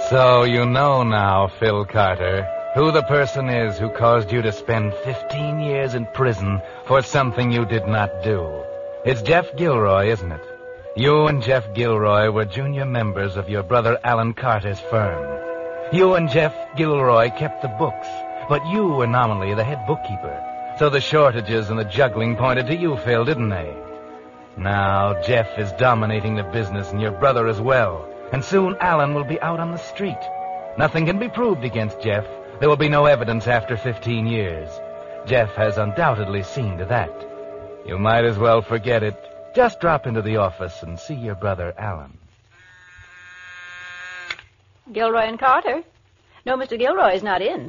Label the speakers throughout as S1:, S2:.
S1: So you know now, Phil Carter, who the person is who caused you to spend 15 years in prison for something you did not do. It's Jeff Gilroy, isn't it? You and Jeff Gilroy were junior members of your brother Alan Carter's firm. You and Jeff Gilroy kept the books, but you were nominally the head bookkeeper. So the shortages and the juggling pointed to you, Phil, didn't they? Now Jeff is dominating the business and your brother as well. And soon Alan will be out on the street. Nothing can be proved against Jeff. There will be no evidence after 15 years. Jeff has undoubtedly seen to that. You might as well forget it. Just drop into the office and see your brother Alan.
S2: Gilroy and Carter? No, Mr. Gilroy is not in.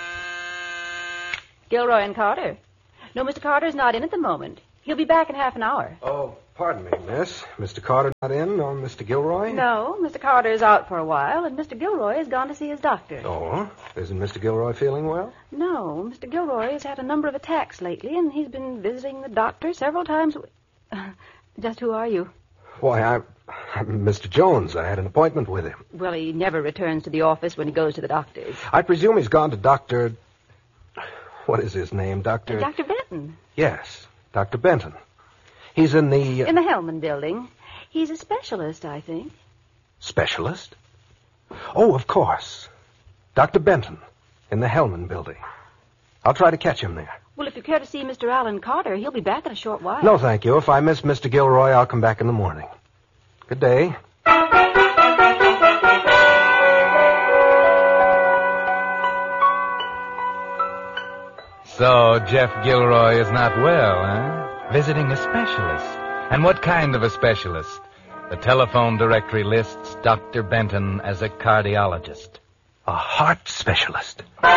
S2: Gilroy and Carter? No, Mr. Carter's not in at the moment. He'll be back in half an hour.
S3: Oh, pardon me, miss. Mr. Carter not in, or Mr. Gilroy?
S2: No, Mr. Carter is out for a while, and Mr. Gilroy has gone to see his doctor.
S3: Oh, isn't Mr. Gilroy feeling well?
S2: No, Mr. Gilroy has had a number of attacks lately, and he's been visiting the doctor several times. Just who are you?
S3: Why, I'm Mr. Jones. I had an appointment with him.
S2: Well, he never returns to the office when he goes to the doctor's.
S3: I presume he's gone to Dr. What is his name, Dr.
S2: Dr. Benton.
S3: Yes, Dr. Benton. He's in the...
S2: In the Hellman building. He's a specialist, I think.
S3: Specialist? Oh, of course. Dr. Benton, in the Hellman building. I'll try to catch him there.
S2: Well, if you care to see Mr. Alan Carter, he'll be back in a short while.
S3: No, thank you. If I miss Mr. Gilroy, I'll come back in the morning. Good day.
S1: So Jeff Gilroy is not well, huh? Visiting a specialist. And what kind of a specialist? The telephone directory lists Dr. Benton as a cardiologist.
S3: A heart specialist.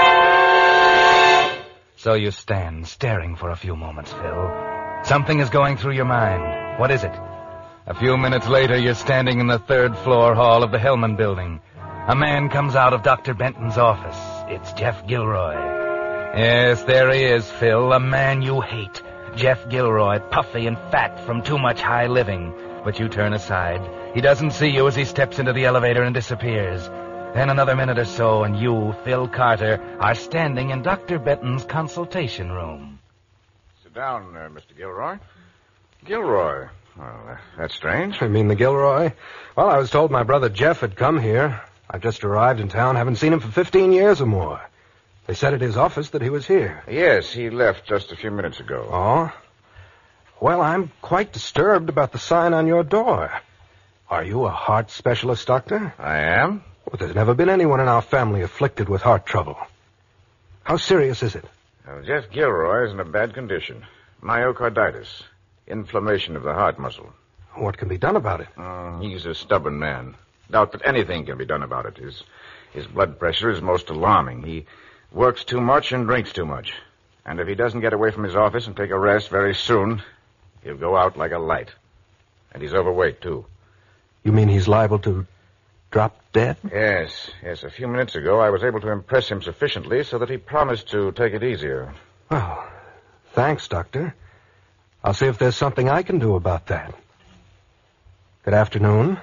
S1: So you stand staring for a few moments, Phil. Something is going through your mind. What is it? A few minutes later, you're standing in the third floor hall of the Hellman building. A man comes out of Dr. Benton's office. It's Jeff Gilroy. Yes, there he is, Phil, a man you hate. Jeff Gilroy, puffy and fat from too much high living. But you turn aside. He doesn't see you as he steps into the elevator and disappears. Then another minute or so, and you, Phil Carter, are standing in Dr. Benton's consultation room.
S4: Sit down, Mr. Gilroy. Gilroy? Well, that's strange.
S3: I mean the Gilroy? Well, I was told my brother Jeff had come here. I've just arrived in town, haven't seen him for 15 years or more. They said at his office that he was here.
S4: Yes, he left just a few minutes ago.
S3: Oh? Well, I'm quite disturbed about the sign on your door. Are you a heart specialist, Doctor?
S4: I am.
S3: Well, there's never been anyone in our family afflicted with heart trouble. How serious is it?
S4: Well, Jeff Gilroy is in a bad condition. Myocarditis. Inflammation of the heart muscle.
S3: What can be done about it?
S4: He's a stubborn man. Doubt that anything can be done about it. His blood pressure is most alarming. He works too much and drinks too much. And if he doesn't get away from his office and take a rest very soon, he'll go out like a light. And he's overweight, too.
S3: You mean he's liable to drop dead?
S4: Yes. A few minutes ago, I was able to impress him sufficiently so that he promised to take it easier.
S3: Oh, thanks, Doctor. I'll see if there's something I can do about that. Good afternoon.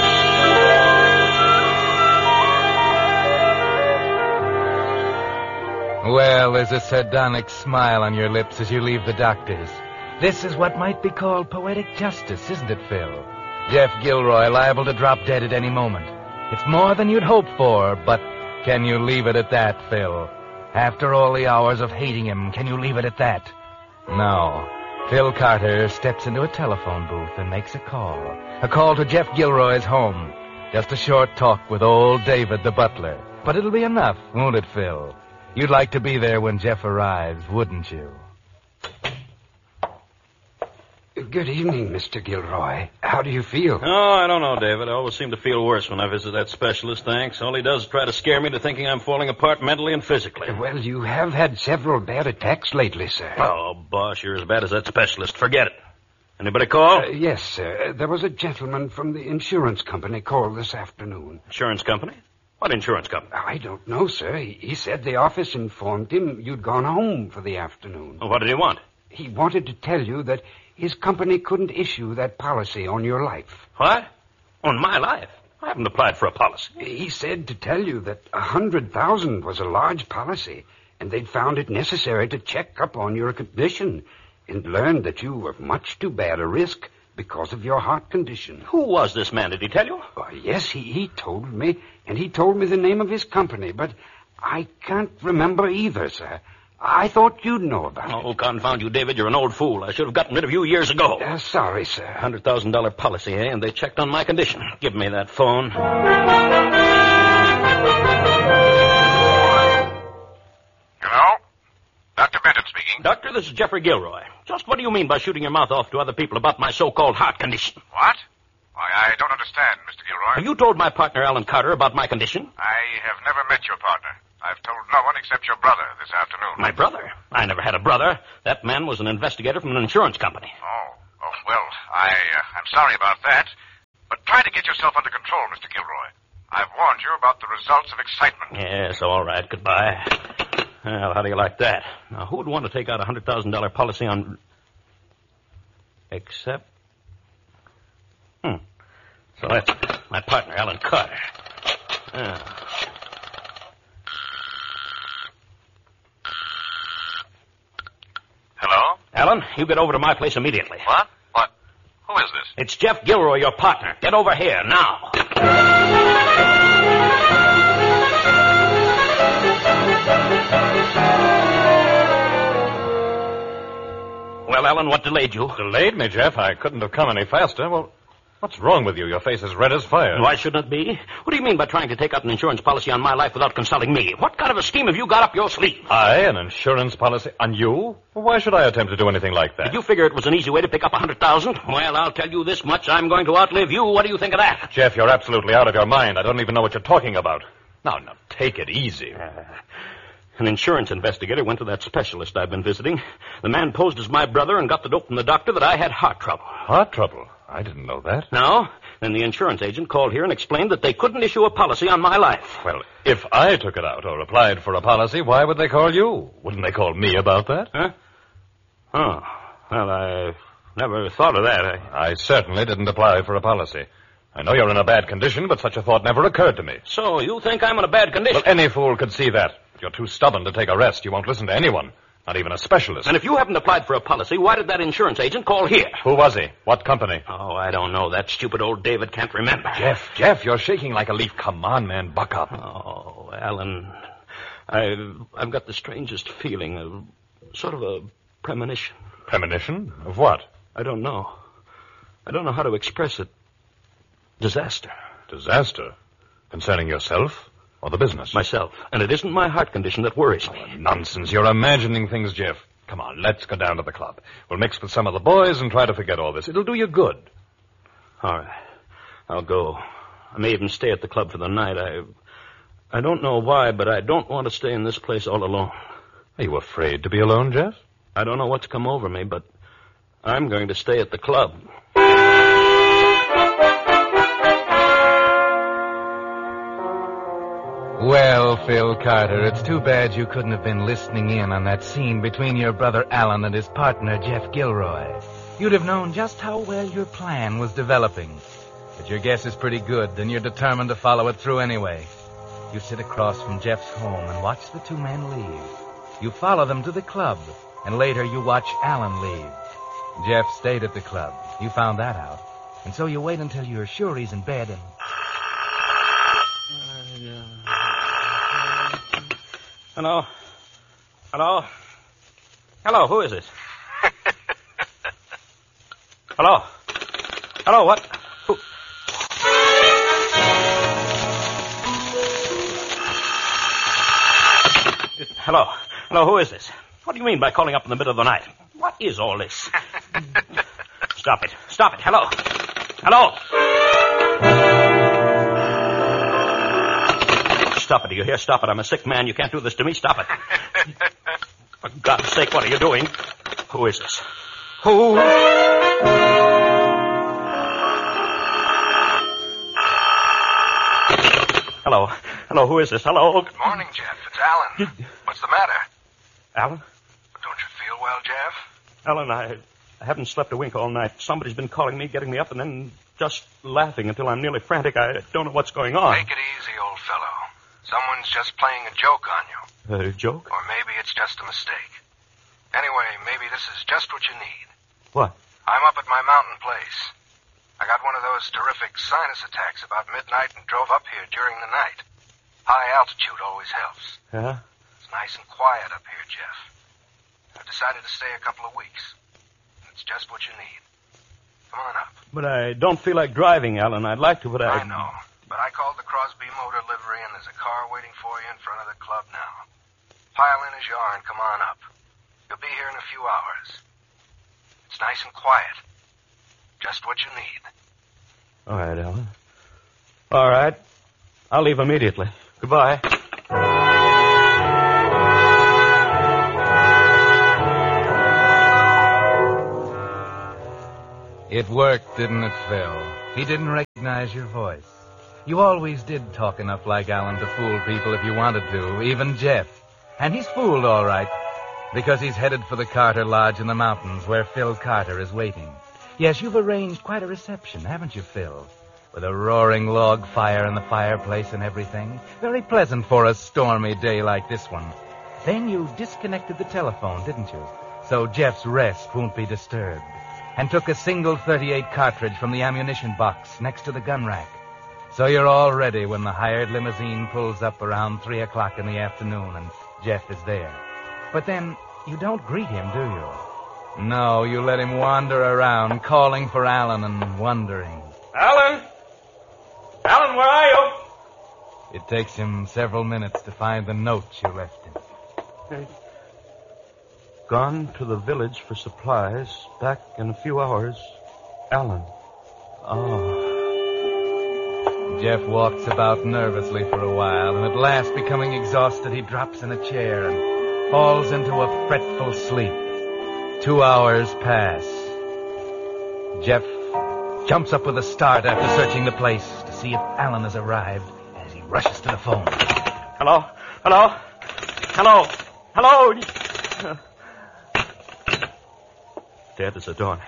S1: Well, there's a sardonic smile on your lips as you leave the doctor's. This is what might be called poetic justice, isn't it, Phil? Jeff Gilroy liable to drop dead at any moment. It's more than you'd hoped for, but can you leave it at that, Phil? After all the hours of hating him, can you leave it at that? No. Phil Carter steps into a telephone booth and makes a call. A call to Jeff Gilroy's home. Just a short talk with old David the butler. But it'll be enough, won't it, Phil? You'd like to be there when Jeff arrives, wouldn't you?
S5: Good evening, Mr. Gilroy. How do you feel?
S6: Oh, I don't know, David. I always seem to feel worse when I visit that specialist, thanks. All he does is try to scare me into thinking I'm falling apart mentally and physically.
S5: Well, you have had several bad attacks lately, sir.
S6: Oh, boss, you're as bad as that specialist. Forget it. Anybody call?
S5: Yes, sir. There was a gentleman from the insurance company called this afternoon.
S6: Insurance company? What insurance company?
S5: I don't know, sir. He said the office informed him you'd gone home for the afternoon.
S6: Well, what did he want?
S5: He wanted to tell you that his company couldn't issue that policy on your life.
S6: What? On my life? I haven't applied for a policy.
S5: He said to tell you that 100,000 was a large policy, and they'd found it necessary to check up on your condition and learned that you were much too bad a risk because of your heart condition.
S6: Who was this man? Did he tell you?
S5: Yes, he told me, and he told me the name of his company, but I can't remember either, sir. I thought you'd know about it.
S6: Oh, confound you, David. You're an old fool. I should have gotten rid of you years ago.
S5: Sorry, sir.
S6: $100,000 policy, eh? And they checked on my condition. Give me that phone.
S4: Hello? Dr. Benton speaking.
S6: Doctor, this is Jeffrey Gilroy. Just what do you mean by shooting your mouth off to other people about my so-called heart condition?
S4: What? Why, I don't understand, Mr. Gilroy.
S6: Have you told my partner, Alan Carter, about my condition?
S4: I have never met your partner. I've told no one except your brother this afternoon.
S6: My brother? I never had a brother. That man was an investigator from an insurance company.
S4: Oh, well, I'm sorry about that. But try to get yourself under control, Mr. Gilroy. I've warned you about the results of excitement.
S6: Yes, all right. Goodbye. Well, how do you like that? Now, who would want to take out a $100,000 policy on... Except... So that's my partner, Alan Carter.
S4: Hello?
S6: Alan, you get over to my place immediately.
S4: What? What? Who is this?
S6: It's Jeff Gilroy, your partner. Get over here, now. Well, Alan, what delayed you?
S7: Delayed me, Jeff? I couldn't have come any faster. Well, what's wrong with you? Your face is red as fire.
S6: Why shouldn't it be? What do you mean by trying to take out an insurance policy on my life without consulting me? What kind of a scheme have you got up your sleeve?
S7: An insurance policy on you? Well, why should I attempt to do anything like that?
S6: Did you figure it was an easy way to pick up 100,000? Well, I'll tell you this much. I'm going to outlive you. What do you think of that?
S7: Jeff, you're absolutely out of your mind. I don't even know what you're talking about. Now, take it easy.
S6: An insurance investigator went to that specialist I've been visiting. The man posed as my brother and got the dope from the doctor that I had heart trouble.
S7: Heart trouble? I didn't know that.
S6: No? Then the insurance agent called here and explained that they couldn't issue a policy on my life.
S7: Well, if I took it out or applied for a policy, why would they call you? Wouldn't they call me about that?
S6: Huh? Oh. Well, I never thought of that.
S7: I certainly didn't apply for a policy. I know you're in a bad condition, but such a thought never occurred to me.
S6: So you think I'm in a bad condition?
S7: Well, any fool could see that. You're too stubborn to take a rest. You won't listen to anyone, not even a specialist.
S6: And if you haven't applied for a policy, why did that insurance agent call here?
S7: Who was he? What company?
S6: Oh, I don't know. That stupid old David can't remember.
S7: Jeff, you're shaking like a leaf. Come on, man, buck up.
S6: Oh, Alan, I've got the strangest feeling, sort of a premonition.
S7: Premonition? Of what?
S6: I don't know. I don't know how to express it. Disaster.
S7: Disaster? Concerning yourself? Or the business?
S6: Myself. And it isn't my heart condition that worries me.
S7: Nonsense. You're imagining things, Jeff. Come on, let's go down to the club. We'll mix with some of the boys and try to forget all this. It'll do you good.
S6: All right. I'll go. I may even stay at the club for the night. I don't know why, but I don't want to stay in this place all alone.
S7: Are you afraid to be alone, Jeff?
S6: I don't know what's come over me, but I'm going to stay at the club.
S1: Well, Phil Carter, it's too bad you couldn't have been listening in on that scene between your brother Alan and his partner, Jeff Gilroy. You'd have known just how well your plan was developing. But your guess is pretty good, and you're determined to follow it through anyway. You sit across from Jeff's home and watch the two men leave. You follow them to the club, and later you watch Alan leave. Jeff stayed at the club. You found that out. And so you wait until you're sure he's in bed and...
S6: Hello? Hello? Hello, who is this? Hello? Hello, what? Who? Hello? Hello, who is this? What do you mean by calling up in the middle of the night? What is all this? Stop it. Stop it. Hello? Hello? Stop it. Do you hear? Stop it. I'm a sick man. You can't do this to me. Stop it. For God's sake, what are you doing? Who is this? Who? Hello. Hello, who is this? Hello?
S3: Good morning, Jeff. It's Alan. What's the matter?
S6: Alan?
S3: Don't you feel well, Jeff?
S6: Alan, I haven't slept a wink all night. Somebody's been calling me, getting me up, and then just laughing until I'm nearly frantic. I don't know what's going on.
S3: Take it easy, old fellow. Someone's just playing a joke on you.
S6: A joke?
S3: Or maybe it's just a mistake. Anyway, maybe this is just what you need.
S6: What?
S3: I'm up at my mountain place. I got one of those terrific sinus attacks about midnight and drove up here during the night. High altitude always helps.
S6: Yeah?
S3: It's nice and quiet up here, Jeff. I've decided to stay a couple of weeks. It's just what you need. Come on up.
S6: But I don't feel like driving, Alan. I'd like to, but
S3: I know. But I called the Crosby Motor Livery, and there's a car waiting for you in front of the club now. Pile in as you are and come on up. You'll be here in a few hours. It's nice and quiet. Just what you need.
S6: All right, Alan. All right. I'll leave immediately. Goodbye.
S1: It worked, didn't it, Phil? He didn't recognize your voice. You always did talk enough like Alan to fool people if you wanted to, even Jeff. And he's fooled all right, because he's headed for the Carter Lodge in the mountains where Phil Carter is waiting. Yes, you've arranged quite a reception, haven't you, Phil? With a roaring log fire in the fireplace and everything. Very pleasant for a stormy day like this one. Then you disconnected the telephone, didn't you? So Jeff's rest won't be disturbed. And took a single .38 cartridge from the ammunition box next to the gun rack. So you're all ready when the hired limousine pulls up around 3 o'clock in the afternoon and Jeff is there. But then you don't greet him, do you? No, you let him wander around, calling for Alan and wondering.
S6: Alan? Alan, where are you?
S1: It takes him several minutes to find the note you left him.
S6: Hey. Gone to the village for supplies. Back in a few hours. Alan. Oh.
S1: Jeff walks about nervously for a while, and at last, becoming exhausted, he drops in a chair and falls into a fretful sleep. 2 hours pass. Jeff jumps up with a start after searching the place to see if Alan has arrived as he rushes to the phone.
S6: Hello? Hello? Hello? Hello? Dead as a doornail.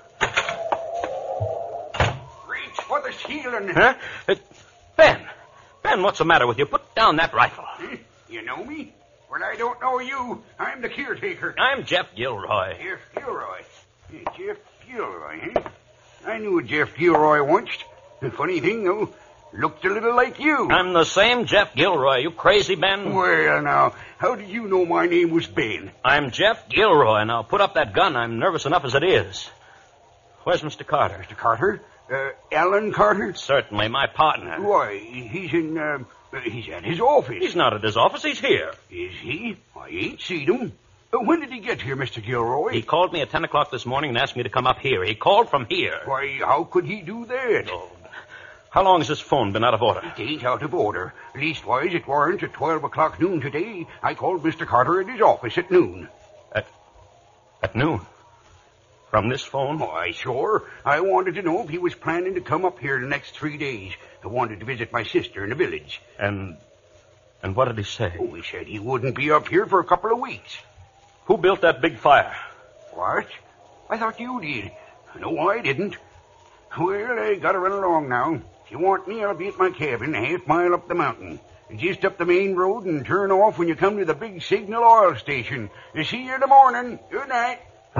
S5: Reach for the ceiling.
S6: Huh? Ben! Ben, what's the matter with you? Put down that rifle.
S5: You know me? Well, I don't know you. I'm the caretaker.
S6: I'm Jeff Gilroy.
S5: Jeff Gilroy. Jeff Gilroy, eh? I knew a Jeff Gilroy once. The funny thing, though, looked a little like you.
S6: I'm the same Jeff Gilroy. You crazy, Ben?
S5: Well, now, how did you know my name was Ben?
S6: I'm Jeff Gilroy. Now, put up that gun. I'm nervous enough as it is. Where's Mr. Carter?
S5: Mr. Carter? Alan Carter?
S6: Certainly, my partner.
S5: Why, he's at his office.
S6: He's not at his office. He's here.
S5: Is he? I ain't seen him. When did he get here, Mr. Gilroy?
S6: He called me at 10 o'clock this morning and asked me to come up here. He called from here.
S5: Why, how could he do that?
S6: Oh. How long has this phone been out of order?
S5: It ain't out of order. Leastwise, it warn't at 12 o'clock noon today. I called Mr. Carter at his office at noon.
S6: At noon? From this phone?
S5: Why, sure. I wanted to know if he was planning to come up here the next 3 days. I wanted to visit my sister in the village.
S6: And what did he say?
S5: Oh, he said he wouldn't be up here for a couple of weeks.
S6: Who built that big fire?
S5: What? I thought you did. No, I didn't. Well, I gotta run along now. If you want me, I'll be at my cabin a half-mile up the mountain. Just up the main road and turn off when you come to the big Signal oil station. See you in the morning. Good night.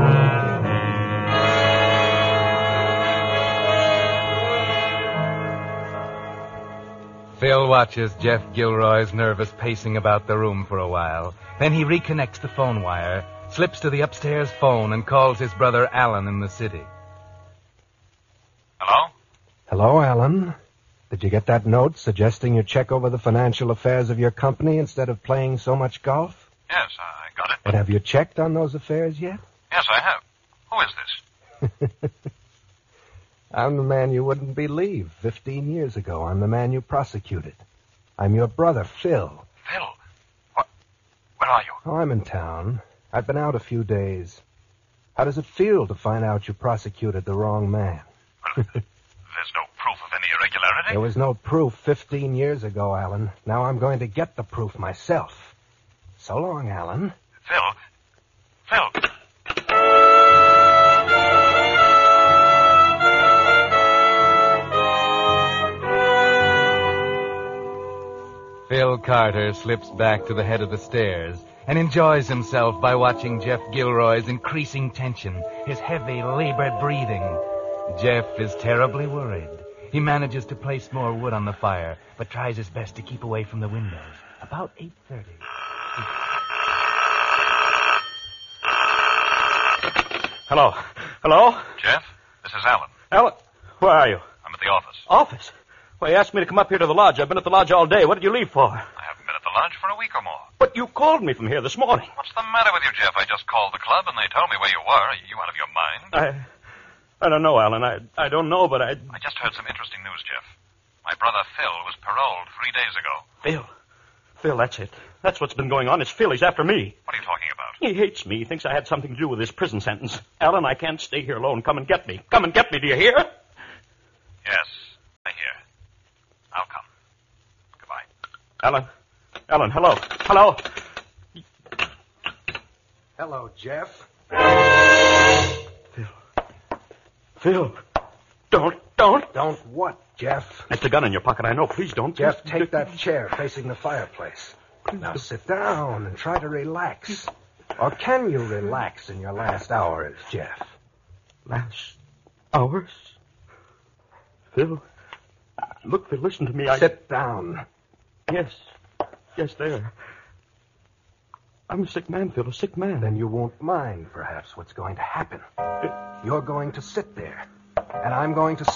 S1: Phil watches Jeff Gilroy's nervous pacing about the room for a while. Then he reconnects the phone wire, slips to the upstairs phone, and calls his brother Alan in the city.
S7: Hello?
S3: Hello, Alan. Did you get that note suggesting you check over the financial affairs of your company instead of playing so much golf?
S7: Yes, I got it.
S3: But have you checked on those affairs yet?
S7: Yes, I have. Who is this?
S3: I'm the man you wouldn't believe. 15 years ago, I'm the man you prosecuted. I'm your brother, Phil.
S7: Phil? Where are you?
S3: Oh, I'm in town. I've been out a few days. How does it feel to find out you prosecuted the wrong man?
S7: Well, there's no proof of any irregularity.
S3: There was no proof 15 years ago, Alan. Now I'm going to get the proof myself. So long, Alan.
S7: Phil.
S1: Phil Carter slips back to the head of the stairs and enjoys himself by watching Jeff Gilroy's increasing tension, his heavy, labored breathing. Jeff is terribly worried. He manages to place more wood on the fire, but tries his best to keep away from the windows. About 8:30.
S6: Hello? Hello?
S8: Jeff, this is Alan.
S6: Alan? Where are you?
S8: I'm at the office.
S6: Office? Well, you asked me to come up here to the lodge. I've been at the lodge all day. What did you leave for?
S8: I haven't been at the lodge for a week or more.
S6: But you called me from here this morning.
S8: What's the matter with you, Jeff? I just called the club and they told me where you were. Are you out of your mind?
S6: I don't know, Alan. I don't know, but I
S8: just heard some interesting news, Jeff. My brother Phil was paroled 3 days ago.
S6: Phil, that's it. That's what's been going on. It's Phil. He's after me.
S8: What are you talking about?
S6: He hates me. He thinks I had something to do with his prison sentence. Alan, I can't stay here alone. Come and get me. Come and get me. Do you hear?
S8: Yes, I hear. I'll come. Goodbye.
S6: Alan, hello. Hello.
S9: Hello, Jeff.
S6: Phil. Don't.
S9: Don't what, Jeff?
S6: It's a gun in your pocket. I know. Please don't.
S9: Jeff, take that chair facing the fireplace. Now sit down and try to relax. Or can you relax in your last hours, Jeff?
S6: Last hours? Phil. Look, Phil, listen to me.
S9: Sit down.
S6: Yes, there. I'm a sick man, Phil, a sick man.
S9: Then you won't mind, perhaps, what's going to happen. You're going to sit there, and I'm going to